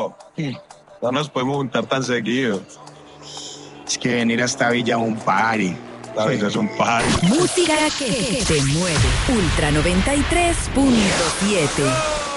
pero no nos podemos juntar tan seguido. Es que venir a esta villa es un party. ¿Sabes? Es un party. Música que te mueve. Ultra 93.7.